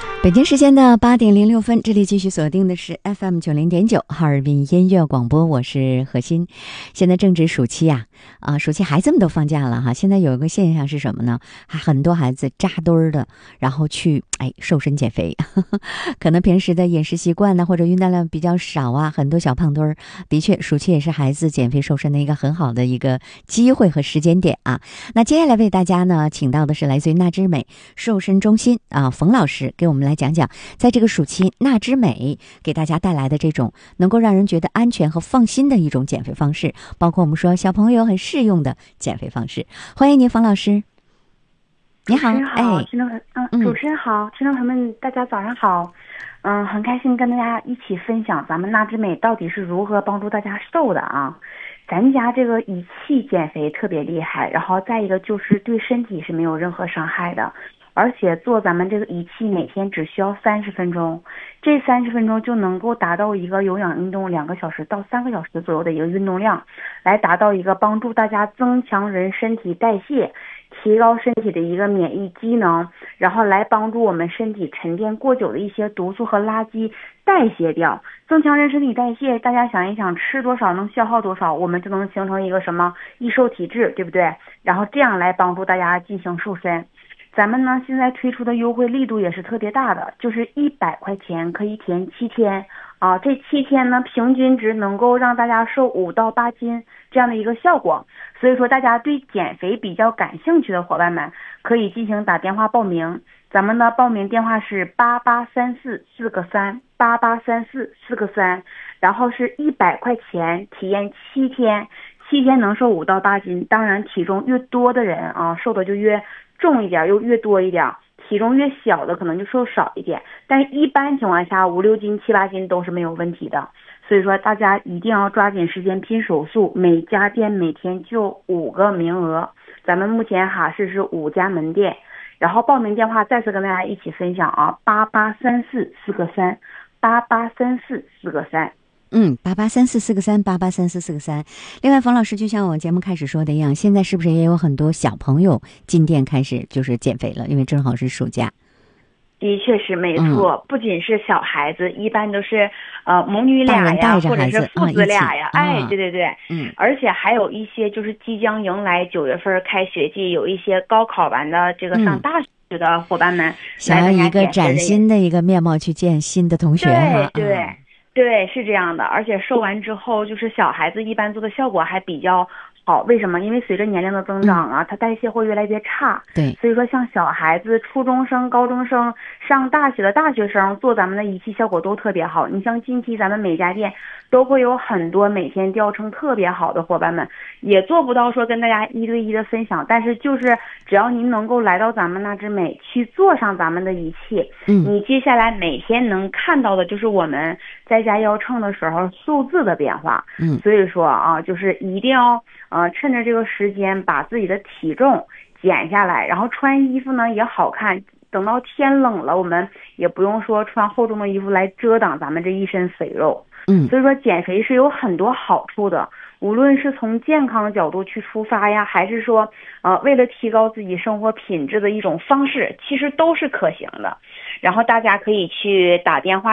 北京时间的8:06，这里继续锁定的是 FM90.9哈尔滨音乐广播，我是何欣。现在正值暑期暑期孩子们都放假了哈。现在有一个现象是什么呢？很多孩子扎堆儿的，然后去瘦身减肥，可能平时的饮食习惯呢，或者运动量比较少很多小胖墩儿。的确，暑期也是孩子减肥瘦身的一个很好的一个机会和时间点啊。那接下来为大家呢，请到的是来自于纳之美瘦身中心冯老师，给我们来讲讲，在这个暑期纳之美给大家带来的这种能够让人觉得安全和放心的一种减肥方式，包括我们说小朋友很适用的减肥方式。欢迎您，冯老师。你好， 主持人好，听众朋友们，大家早上好。很开心跟大家一起分享咱们纳之美到底是如何帮助大家瘦的啊。咱家这个仪器减肥特别厉害，然后再一个就是对身体是没有任何伤害的。而且做咱们这个仪器每天只需要30分钟，这30分钟就能够达到一个有氧运动2个小时到3个小时左右的一个运动量，来达到一个帮助大家增强人身体代谢，提高身体的一个免疫机能，然后来帮助我们身体沉淀过久的一些毒素和垃圾代谢掉，增强人身体代谢。大家想一想，吃多少能消耗多少，我们就能形成一个什么易瘦体质，对不对？然后这样来帮助大家进行瘦身。咱们呢现在推出的优惠力度也是特别大的，就是100块钱可以填7天啊，这7天呢平均值能够让大家瘦5到8斤这样的一个效果。所以说大家对减肥比较感兴趣的伙伴们可以进行打电话报名，咱们的报名电话是8834-4个3，8834-4个3，然后是100块钱体验7天，7天能瘦5到8斤。当然体重越多的人瘦的就越重一点，又越多一点，体重越小的可能就瘦少一点，但是一般情况下5、6斤、7、8斤都是没有问题的。所以说大家一定要抓紧时间拼手速，每家店每天就5个名额，咱们目前哈市是5家门店。然后报名电话再次跟大家一起分享8834-4个3，8834-4个3。 8834-4个3，8834-4个3。另外，冯老师就像我节目开始说的一样，现在是不是也有很多小朋友进店开始就是减肥了？因为正好是暑假。 的确是没错，不仅是小孩子，一般都是母女俩呀，或者是父子俩呀，对对对，而且还有一些就是即将迎来9月份开学季，有一些高考完的这个上大学的伙伴们， 想要一个崭新的一个面貌去见新的同学对，是这样的。而且瘦完之后，就是小孩子一般做的效果还比较好。为什么？因为随着年龄的增长它代谢会越来越差。 对， 所以说像小孩子、初中生、高中生、上大学的大学生做咱们的仪器效果都特别好。你像近期咱们每家店都会有很多每天掉秤特别好的伙伴们，也做不到说跟大家1对1的分享，但是就是只要您能够来到咱们纳之美去做上咱们的仪器，你接下来每天能看到的就是我们在家要称的时候数字的变化。所以说就是一定要趁着这个时间把自己的体重减下来，然后穿衣服呢也好看。等到天冷了，我们也不用说穿厚重的衣服来遮挡咱们这一身肥肉。所以说减肥是有很多好处的，无论是从健康角度去出发呀，还是说为了提高自己生活品质的一种方式，其实都是可行的。然后大家可以去打电话